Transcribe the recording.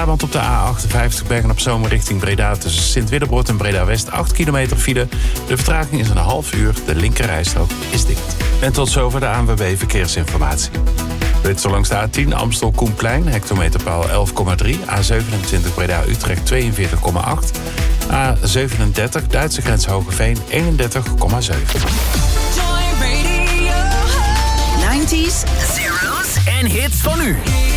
Brabant op de A58 Bergen-op-Zoom richting Breda... tussen Sint-Widderbrood en Breda-West 8 kilometer file. De vertraging is een half uur, de linkerrijstrook is dicht. En tot zover de ANWB Verkeersinformatie. Dit zo langs de A10 Amstel-Koenplein, hectometerpaal 11,3... A27 Breda-Utrecht 42,8... A37 Duitse grens Hogeveen 31,7. Joy Radio. 90s, zeros en hits van nu.